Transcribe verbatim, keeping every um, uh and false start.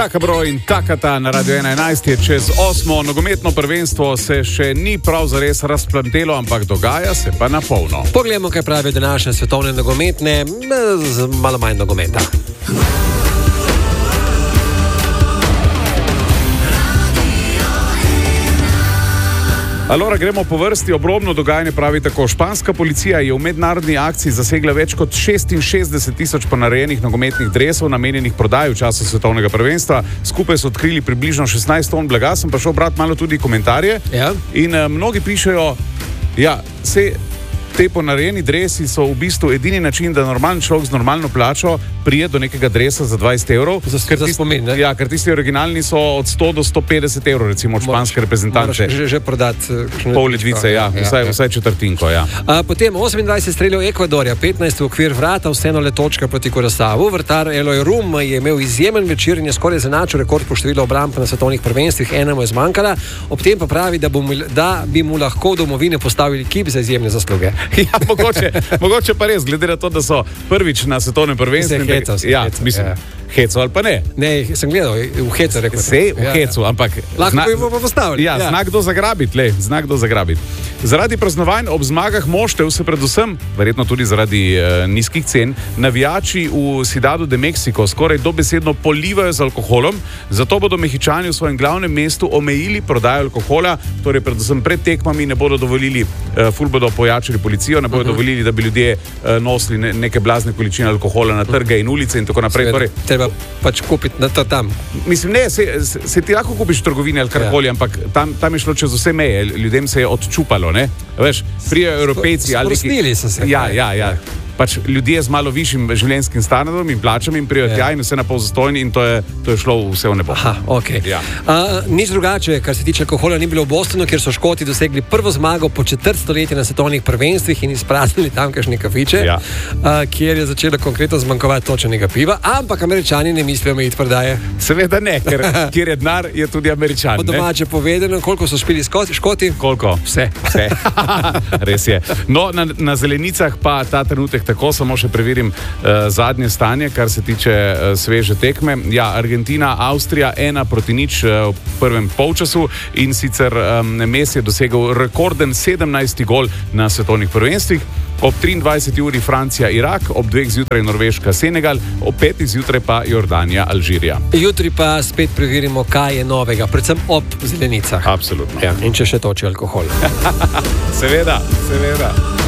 Taka broj in takata na Radio ena enajst je čez osmo. Nogometno prvenstvo se še ni prav zares razplantelo, ampak dogaja se pa na polno. Poglejmo, kaj pravijo današnje svetovne nogometne, z malo manj nogometa. Alora, gremo po vrsti. Obrobno dogajanje pravi tako. Španska policija je v mednarodni akciji zasegla več kot šestinšestdeset tisoč ponarejenih nogometnih dresov, namenjenih prodaji v času svetovnega prvenstva. Skupaj so odkrili približno šestnajst ton blaga. Sem pa šel brati malo tudi komentarje. Ja. In uh, mnogi pišejo, ja, se te ponarejeni dresi so v bistvu edini način, da normalen človek z normalno plačo prije do nekega dresa za dvajset evrov. Za, za spomin, ne? Ja, ker tisti originalni so od sto do sto petdeset evrov, recimo od španske reprezentance. Že, že prodati pol ledvice, ja, ja, vsaj, ja. vsaj četrtinko, ja. A, potem osemindvajset streljev Ekvadorja, petnajst v okvir vrata, vseeno le točka proti Kurasavu. Vrtar Eloy Rum je imel izjemen večer in je skoraj zanačil rekord po številu obramb na svetovnih prvenstvih, ena mu je zmanjkala. Ob tem pa pravi, da, bom, da bi mu lahko domovine postavili kip za izjemne zasluge. Ja, mogoče, mogoče pa res, glede na to, da so prvič na svetovnem prvenstvu. Heco, ja, heco, mislim, ja. Heco ali pa ne. Ne, sem gledal, v hecu rekel. Sej v ja, hecu, ja. ampak lahko bi bo postavili. Ja, ja. znak do zagrabiti, le, znak do zagrabiti. Zaradi praznovanj ob zmagah moštev se predvsem, verjetno tudi zaradi uh, nizkih cen, navijači v Ciudadu de Mexico skoraj dobesedno polivajo z alkoholom, zato bodo Mehičani v svojem glavnem mestu omejili prodajo alkohola, torej predvsem pred tekmami ne bodo dovolili, uh, ful bodo pojačali policijo, ne bodo uh -huh. dovolili, da bi ljudje uh, nosili ne, neke blazne količine alkohola na trge in ulice in tako naprej. Torej, treba pač kupiti na to tam. Mislim, ne, se, se, se ti lahko kupiš v trgovini ali karkoli, ja. ampak tam, tam je šlo čez vse meje, ljudem se je odčupalo, ne? Veš, prijajo Evropejci ali sprostili so se. Ja, ja, ja. Pač ljudje z malo višjim življenjskim standardom in plačami in prijajo tja in vse na pol zastojni in to je, to je šlo vse v nebo. Aha, ok. Ja. Uh, nič drugače, kar se tiče alkohola, ni bilo v Bostonu, kjer so Škoti dosegli prvo zmago po četrt stoletja na svetovnih prvenstvih in izpraznili tamkajšnje kafiče, ja. uh, kjer je začelo konkretno zmanjkovati točenega piva, ampak Američani ne mislijo omejiti prodaje. Seveda ne, ker kjer je denar, je tudi Američan. Po domače povedano, koliko so špili Škoti? Koliko? Vse. Vse. Res je. No, na, na zelenicah pa ta trenutek tako, samo še preverim uh, zadnje stanje, kar se tiče uh, sveže tekme. Ja, Argentina, Avstrija, ena proti nič uh, v prvem polčasu in sicer um, Messi je dosegel rekorden sedemnajsti gol na svetovnih prvenstvih. Ob triindvajseti uri Francija, Irak, ob dveh zjutraj Norveška, Senegal, ob petih zjutraj pa Jordanija, Alžirija. Jutri pa spet preverimo, kaj je novega, predvsem ob zelenicah. Absolutno. Ja, in če še toči alkohol. Seveda, seveda.